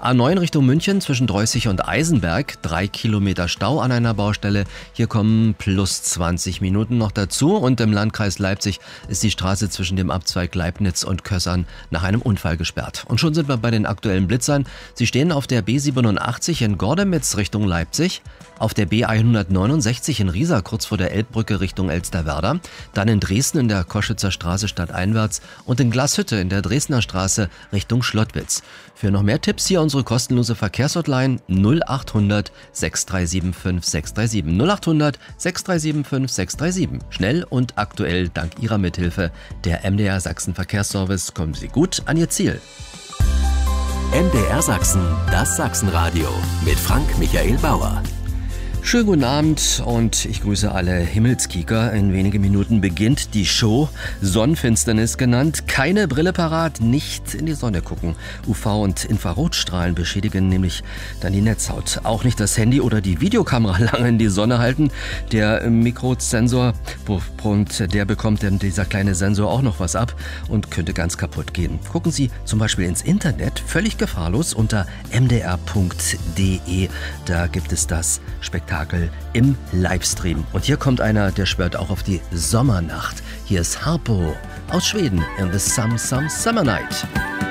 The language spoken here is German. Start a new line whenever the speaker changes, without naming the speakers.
A9 Richtung München zwischen Dreußig und Eisenberg, 3 Kilometer Stau an einer Baustelle. Hier kommen plus 20 Minuten noch dazu. Und im Landkreis Leipzig ist die Straße zwischen dem Abzweig Leibniz und Kössern nach einem Unfall gesperrt. Und schon sind wir bei den aktuellen Blitzern. Sie stehen auf der B87 in Gordemitz Richtung Leipzig, auf der B169 in Riesa kurz vor der Elbbrücke Richtung Elsterwerda, dann in Dresden in der Koschitzer Straße stadteinwärts und in Glashütte in der Dresdner Straße Richtung Schlottwitz. Für noch mehr Tipps hier unsere kostenlose Verkehrshotline 0800 6375 637. 0800 6375 637. Schnell und aktuell dank Ihrer Mithilfe. Der MDR Sachsen Verkehrsservice, kommen Sie gut an Ihr Ziel.
MDR Sachsen, das Sachsenradio mit Frank Michael Bauer.
Schönen guten Abend und ich grüße alle Himmelskieker. In wenigen Minuten beginnt die Show, Sonnenfinsternis genannt. Keine Brille parat, nicht in die Sonne gucken. UV- und Infrarotstrahlen beschädigen nämlich dann die Netzhaut. Auch nicht das Handy oder die Videokamera lange in die Sonne halten. Der Mikrosensor, und der bekommt dann dieser kleine Sensor auch noch was ab und könnte ganz kaputt gehen. Gucken Sie zum Beispiel ins Internet, völlig gefahrlos, unter mdr.de. Da gibt es das Spektakel im Livestream. Und hier kommt einer, der schwört auch auf die Sommernacht. Hier ist Harpo aus Schweden in the Summer Night.